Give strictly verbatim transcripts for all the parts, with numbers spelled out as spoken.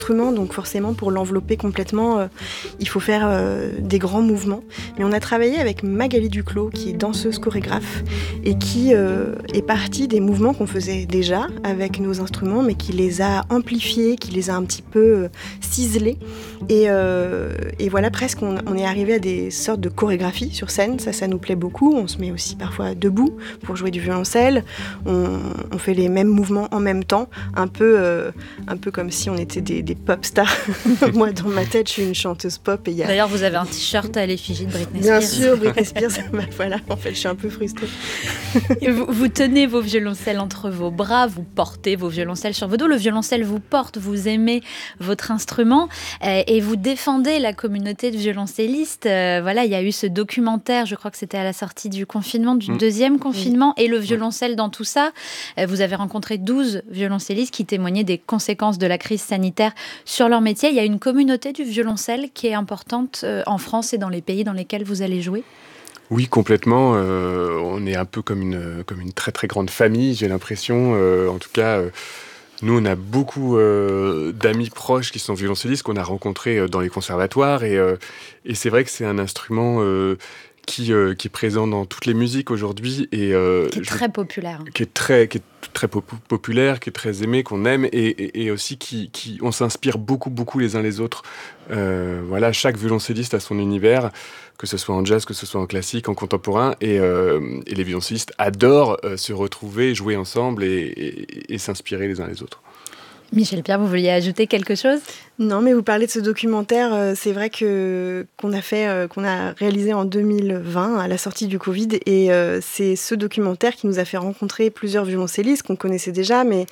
instrument, donc forcément pour l'envelopper complètement, euh, il faut faire euh, des grands mouvements. Mais on a travaillé avec Magali Duclos, qui est danseuse chorégraphe et qui euh, est partie des mouvements qu'on faisait déjà avec nos instruments, mais qui les a amplifiés, qui les a un petit peu euh, ciselés. Et, euh, et voilà, presque on, on est arrivé à des sortes de chorégraphies sur scène. Ça, ça nous plaît beaucoup. On se met aussi parfois debout pour jouer du violoncelle. On, on fait les mêmes mouvements en même temps, un peu, euh, un peu comme si on était des, des pop stars. Moi, dans ma tête, je suis une chanteuse pop. Et y a... D'ailleurs, vous avez un t-shirt à l'effigie de Britney Bien Spears. Bien sûr, Britney Spears. Bah, voilà, en fait, je suis un peu frustrée. vous, vous tenez vos violoncelles entre vos bras, vous portez vos violoncelles sur vos dos. Le violoncelle vous porte, vous aimez votre instrument euh, et vous défendez la communauté de violoncellistes. Euh, voilà, il y a eu ce documentaire, je crois que c'était à la sortie du confinement, du mmh. deuxième confinement, et le violoncelle dans tout ça. Euh, vous avez rencontré douze violoncellistes qui témoignaient des conséquences de la crise sanitaire sur leur métier. Il y a une communauté du violoncelle qui est importante euh, en France et dans les pays dans lesquels vous allez jouer. Oui, complètement. Euh, on est un peu comme une, comme une très très grande famille, j'ai l'impression. Euh, en tout cas, euh, nous, on a beaucoup euh, d'amis proches qui sont violoncellistes qu'on a rencontrés dans les conservatoires. Et, euh, et c'est vrai que c'est un instrument euh, qui, euh, qui est présent dans toutes les musiques aujourd'hui. Et, euh, qui est très je, populaire. Qui est très, qui est très pop- populaire, qui est très aimé, qu'on aime. Et, et, et aussi, qui, qui, on s'inspire beaucoup, beaucoup les uns les autres. Euh, voilà, chaque violoncelliste a son univers, que ce soit en jazz, que ce soit en classique, en contemporain, et, euh, et les violoncellistes adorent euh, se retrouver, jouer ensemble et, et, et s'inspirer les uns les autres. Michel Pierre, vous vouliez ajouter quelque chose ? Non, mais vous parlez de ce documentaire, euh, c'est vrai que, qu'on a fait, euh, qu'on a réalisé en deux mille vingt, à la sortie du Covid, et euh, c'est ce documentaire qui nous a fait rencontrer plusieurs violoncellistes qu'on connaissait déjà, mais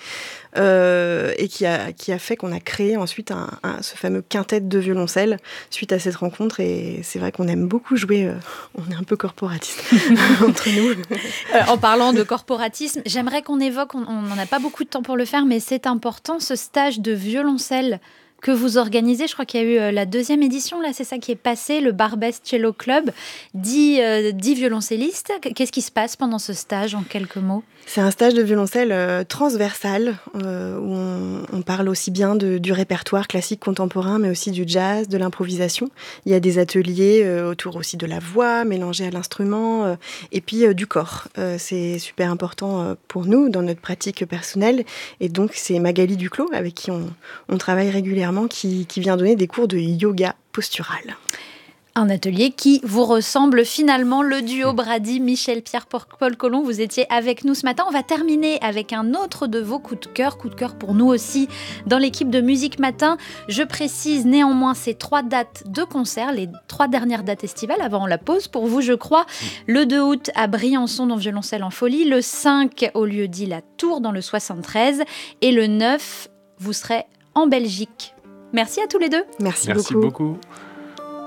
euh, et qui a, qui a fait qu'on a créé ensuite un, un, ce fameux quintet de violoncelle suite à cette rencontre, et c'est vrai qu'on aime beaucoup jouer, euh, on est un peu corporatiste entre nous. Euh, en parlant de corporatisme, j'aimerais qu'on évoque, on n'en a pas beaucoup de temps pour le faire, mais c'est important, ce stage de violoncelle que vous organisez. Je crois qu'il y a eu euh, la deuxième édition, là, c'est ça qui est passé, le Barbès Cello Club, dix, euh, dix violoncellistes. Qu'est-ce qui se passe pendant ce stage, en quelques mots ? C'est un stage de violoncelle euh, transversal, euh, où on, on parle aussi bien de, du répertoire classique contemporain, mais aussi du jazz, de l'improvisation. Il y a des ateliers euh, autour aussi de la voix, mélangée à l'instrument, euh, et puis euh, du corps. Euh, c'est super important euh, pour nous, dans notre pratique personnelle. Et donc, c'est Magali Duclos, avec qui on, on travaille régulièrement, qui, qui vient donner des cours de yoga postural. Un atelier qui vous ressemble finalement, le duo Brady, Michel Pierre, Paul Colomb. Vous étiez avec nous ce matin. On va terminer avec un autre de vos coups de cœur. Coup de cœur pour nous aussi dans l'équipe de Musique Matin. Je précise néanmoins ces trois dates de concert, les trois dernières dates estivales avant la pause pour vous, je crois. Le deux août à Briançon dans Violoncelle en Folie. Le cinq au lieu-dit La Tour dans le soixante-treize. Et le neuf, vous serez en Belgique. Merci à tous les deux. Merci, Merci beaucoup. beaucoup.